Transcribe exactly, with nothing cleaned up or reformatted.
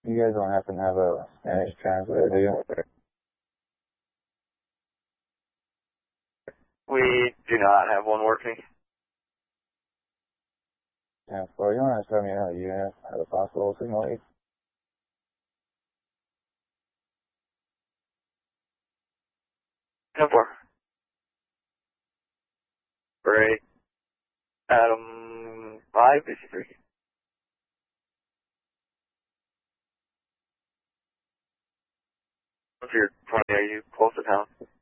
You guys don't happen to have a Spanish translator, do you? We do not have one working. ten four, you want to tell me how you have had a possible signal eight? ten four. Great. Adam five, fifty-three. If you're twenty, are you close to town?